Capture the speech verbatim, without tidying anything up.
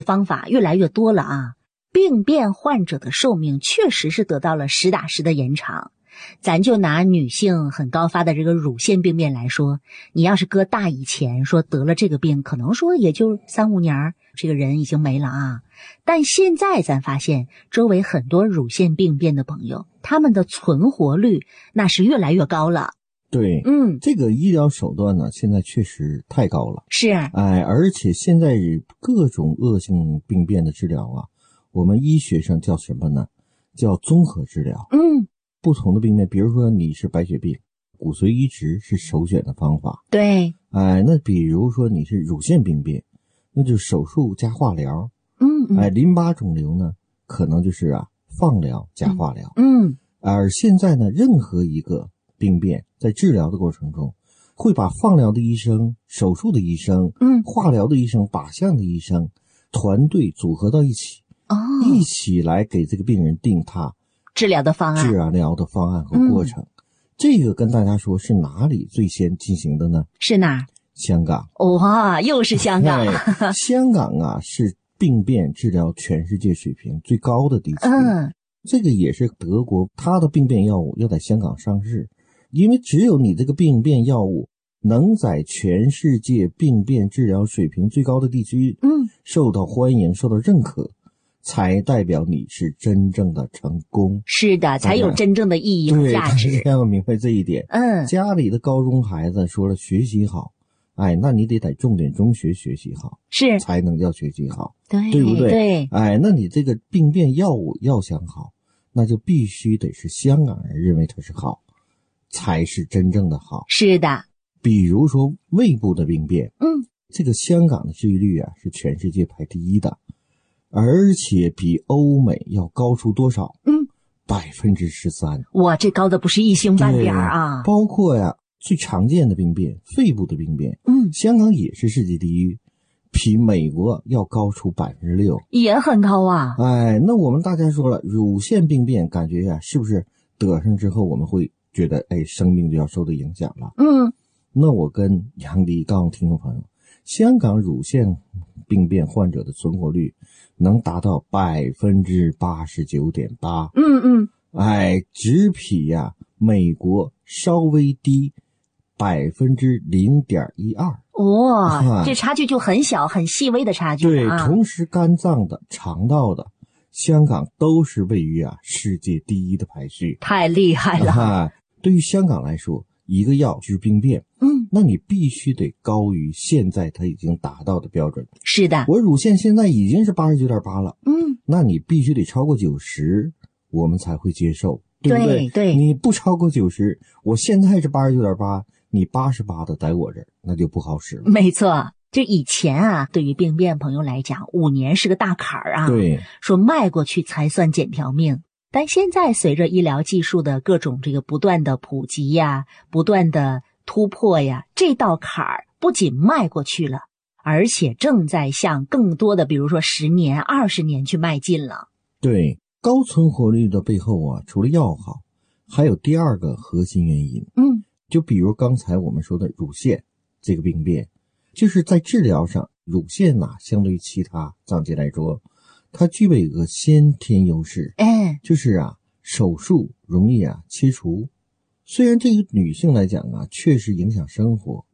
方法越来越多了啊，病变患者的寿命确实是得到了实打实的延长。咱就拿女性很高发的这个乳腺病变来说，你要是搁大以前说得了这个病，可能说也就三五年这个人已经没了啊。但现在咱发现周围很多乳腺病变的朋友，他们的存活率那是越来越高了。 对， 嗯， 这个医疗手段呢，现在确实太高了。 是， 哎，而且现在各种恶性病变的治疗啊，我们医学上叫什么呢？叫综合治疗。 嗯， 不同的病变，比如说你是白血病，骨髓移植是首选的方法。 对， 哎，那比如说你是乳腺病变，那就是手术加化疗。 嗯嗯， 哎，淋巴肿瘤呢，可能就是啊放疗加化疗。 嗯， 而现在呢，任何一个病变在治疗的过程中，会把放疗的医生、手术的医生、 嗯， 化疗的医生、靶向的医生团队组合到一起， 哦， 一起来给这个病人定他治疗的方案， 治疗的方案和过程。嗯、这个跟大家说是哪里最先进行的呢？ 是哪儿？ 香港。 哇，又是香港。 哎、香港啊，是病变治疗全世界水平最高的地区。 嗯， 这个也是德国，它的病变药物要在香港上市，因为只有你这个病变药物能在全世界病变治疗水平最高的地区， 嗯， 受到欢迎、受到认可，才代表你是真正的成功。 是的，才有真正的意义和价值。 对，大家要明白这一点。 嗯， 家里的高中孩子说了学习好，哎，那你得在重点中学学习好， 是才能叫学习好， 对， 对不对？ 对， 哎，那你这个病变药物要想好，那就必须得是香港人认为它是好，才是真正的好。 是的， 比如说胃部的病变， 嗯， 这个香港的治愈率啊是全世界排第一的，而且比欧美要高出多少？ 嗯， 百分之十三。 哇，这高的不是一星半点啊！ 包括呀，最常见的病变，肺部的病变， 嗯， 香港也是世界第一，比美国要高出百分之六， 也很高啊。 哎，那我们大家说了，乳腺病变，感觉呀，是不是得上之后我们会觉得，哎，生命就要受到影响了？ 嗯， 那我跟杨迪告诉听众朋友，香港乳腺病变患者的存活率能达到百分之八十九点八。 嗯嗯， 哎，只比呀美国稍微低百分之零点一二。 哇，这差距就很小，很细微的差距啊。对，同时肝脏的、肠道的，香港都是位于啊世界第一的排序， 太厉害了。 啊，对于香港来说，一个药治病变， 嗯， 那你必须得高于现在它已经达到的标准。 是的， 我乳腺现在已经是八十九点八了， 嗯， 那你必须得超过九十，我们才会接受，对不对？ 对对， 你不超过九十，我现在是八十九点八，你八十八的在我这儿，那就不好使了。 没错。就以前啊，对于病变朋友来讲，五年是个大坎儿啊。 对， 说迈过去才算捡条命。但现在随着医疗技术的各种这个不断的普及呀，不断的突破呀，这道坎儿不仅迈过去了，而且正在向更多的，比如说十年、二十年去迈进了。 对，高存活率的背后啊，除了药好，还有第二个核心原因。 嗯， 就比如刚才我们说的乳腺这个病变。就是在治疗上，乳腺呐、啊，相对于其他脏器来说，它具备一个先天优势。 哎， 就是啊，手术容易啊切除。虽然对于女性来讲啊，确实影响生活，